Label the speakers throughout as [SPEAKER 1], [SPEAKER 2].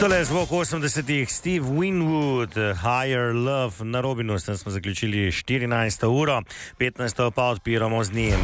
[SPEAKER 1] Tole je zvok 80-ih, Steve Winwood, Higher Love na Robinu. S tem smo zaključili 14. uro, 15. pa odpiramo z njim.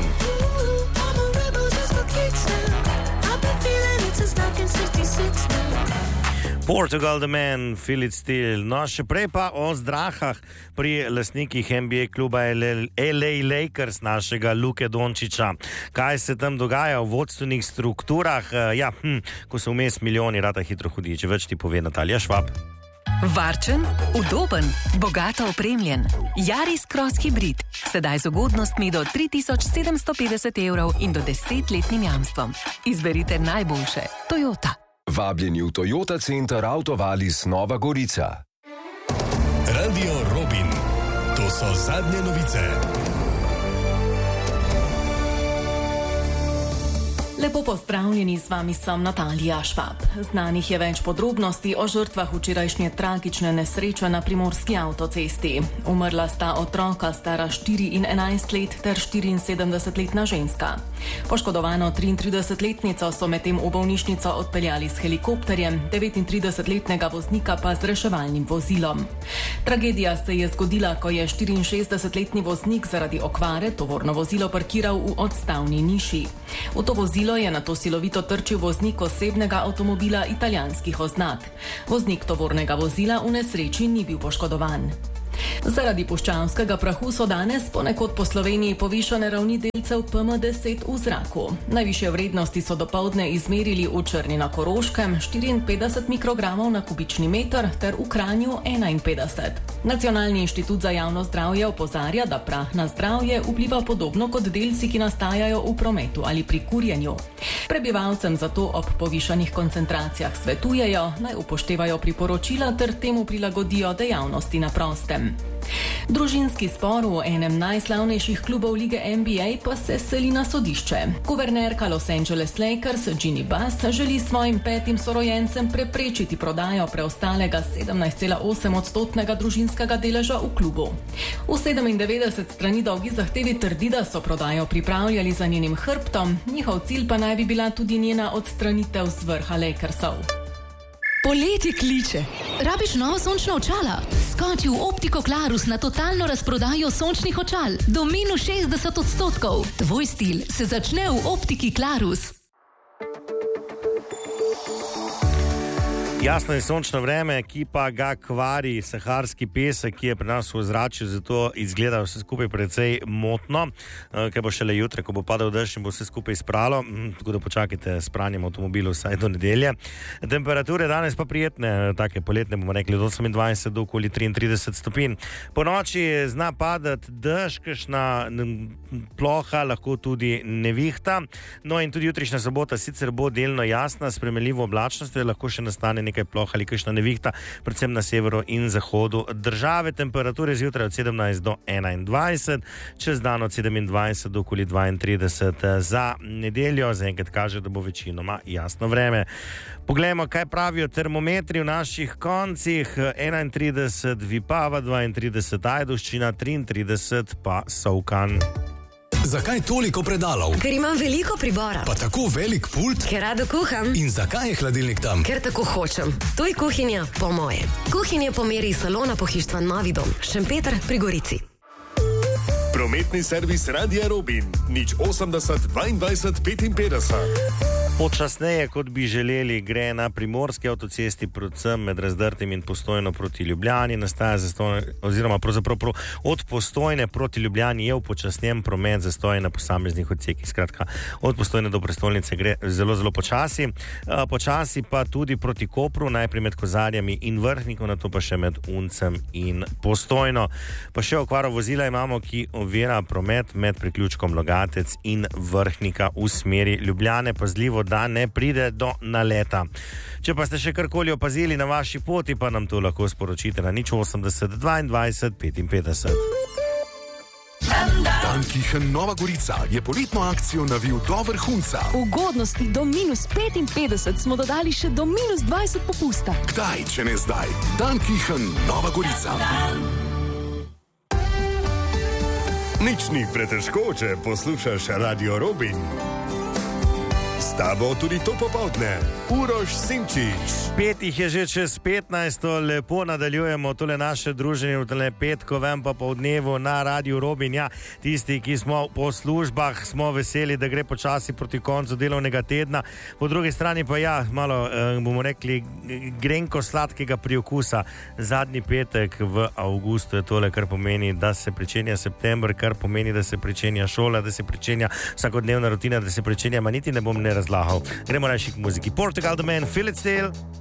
[SPEAKER 1] Portugal the Man, Feel It Still. No, še prej pa o zdrahah pri lastnikih NBA kluba LA Lakers, našega Luke Dončića. Kaj se tam dogaja v vodstvenih strukturah? Ko so vmes milijoni, rata hitro hudič. Več ti pove Natalija Švab.
[SPEAKER 2] Varčen, udoben, bogato opremljen. Yaris Cross Hybrid. Sedaj z ugodnostmi do 3750 evrov in do 10-letnim jamstvom. Izberite najboljše. Toyota.
[SPEAKER 3] Vabljeni v Toyota Center Autovalis Nova Gorica.
[SPEAKER 4] Radio Robin. To so zadnje novice.
[SPEAKER 5] Lepo pozdravljeni, z vami sem Natalija Švab. Znanih je več podrobnosti o žrtvah včerajšnje tragične nesreče na primorski avtocesti. Umrla sta otroka stara 4 in 11 let ter 74-letna ženska. Poškodovano 33-letnico so medtem v bolnišnico odpeljali s helikopterjem, 39-letnega voznika pa z reševalnim vozilom. Tragedija se je zgodila, ko je 64-letni voznik zaradi okvare tovorno vozilo parkiral v odstavni niši. V to vozilo je nato silovito trčil voznik osebnega avtomobila italijanskih oznak. Voznik tovornega vozila v nesreči ni bil poškodovan. Zaradi puščavskega prahu so danes ponekod po Sloveniji povišane ravni delcev PM10 v zraku. Najvišje vrednosti so dopoldne izmerili v Črni na Koroškem 54 mikrogramov na kubični meter ter v Kranju 51. Nacionalni inštitut za javno zdravje opozarja, da prah na zdravje vpliva podobno kot delci, ki nastajajo v prometu ali pri kurjenju. Prebivalcem zato ob povišanih koncentracijah svetujejo, naj upoštevajo priporočila ter temu prilagodijo dejavnosti na prostem. Družinski spor v enem najslavnejših klubov lige NBA pa se seli na sodišče. Guvernerka Los Angeles Lakers Ginny Bass želi svojim 5 sorojencem preprečiti prodajo preostalega 17,8% družinskega deleža v klubu. V 97 strani dolgi zahtevi trdi, da so prodajo pripravljali za njenim hrbtom, njihov cilj pa naj bi bila tudi njena odstranitev z vrha Lakersov.
[SPEAKER 6] Poletje kliče. Rabiš novo sončno očala? Skoči v Optiko Clarus na totalno razprodajo sončnih očal. Do minus 60%. Tvoj stil se začne v Optiki Clarus.
[SPEAKER 1] Jasno je sončno vreme, ki pa ga kvari saharski pesek, ki je pri nas v ozračju, zato izgleda vse skupaj precej motno, ker bo šele jutra, ko bo padal dež in bo vse skupaj spralo, tako da počakajte s pranjem avtomobilov vsaj do nedelje. Temperature danes pa prijetne, take poletne bomo rekli, od 28 do okoli 33 stopinj. Po noči zna padati dež, kakšna ploha, lahko tudi nevihta, no in tudi jutrišnja sobota sicer bo delno jasna, s spremenljivo oblačnostjo, lahko še nastane nekaj ploh ali kakšna nevihta, predvsem na severu in zahodu države. Temperature zjutraj od 17 do 21, čez dan od 27 do okoli 32. Za nedeljo zaenkrat kaže, da bo večinoma jasno vreme. Poglejmo, kaj pravijo termometri v naših koncih. 31 Vipava, 32 Ajdovščina, 33 pa Solkan.
[SPEAKER 4] Zakaj toliko predalov?
[SPEAKER 7] Ker imam veliko pribora.
[SPEAKER 4] Pa tako velik pult?
[SPEAKER 7] Ker rado kuham.
[SPEAKER 4] In zakaj je hladilnik tam?
[SPEAKER 7] Ker tako hočem. To je kuhinja po moje. Kuhinja po meri salona pohištva Novi dom, Šempeter pri Gorici.
[SPEAKER 4] Prometni servis Radia Robin. 080 22 55.
[SPEAKER 1] Počasneje, kot bi želeli, gre na primorski avtocesti, predvsem med Razdrtim in Postojno proti Ljubljani. Nastaja zastoj, oziroma pravzaprav od Postojne proti Ljubljani je upočasnjen promet, zastoj na posameznih odsekih. Skratka, od Postojne do prestolnice gre zelo, zelo počasi. Počasi pa tudi proti Kopru, najprej med Kozarjami in Vrhnikom, nato pa še med Uncem in Postojno. Pa še okvaro vozila imamo, ki ovira promet med priključkom Logatec in Vrhnika v smeri Ljubljane. Pazljivo, da ne pride do naleta. Če pa ste še karkoli opazili na vaši poti, pa nam to lahko sporočite na 080 22 55.
[SPEAKER 4] Dankichen Nova Gorica je poletno akcijo navil do vrhunca.
[SPEAKER 6] Ugodnosti do minus 55 smo dodali še do minus 20 popusta.
[SPEAKER 4] Kdaj, če ne zdaj? Dankichen Nova Gorica. Nič ni pretežko, če poslušaš Radio Robin. Ta bo tudi to popoldne. Uroš Simčič.
[SPEAKER 1] 5 je že čez 15, lepo nadaljujemo tole naše druženje v tole petkovem popoldnevu na Radiu Robin. Ja, tisti, ki smo po službah, smo veseli, da gre počasi proti koncu delovnega tedna. Po drugi strani pa ja, malo bomo rekli grenko sladkega priokusa. Zadnji petek v avgustu je tole, kar pomeni, da se pričenja september, kar pomeni, da se pričenja šola, da se pričenja vsakodnevna rutina, da se pričenja, ma niti ne bom ne razlagal. Gremo rajši k muziki. Portugal The Man, Feel It Still.